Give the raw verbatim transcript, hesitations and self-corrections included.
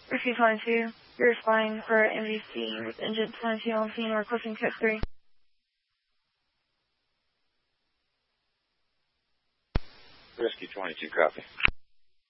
Rescue twenty-two, you're responding for M V C with engine twenty-two on scene, requesting code three. Rescue twenty-two, copy.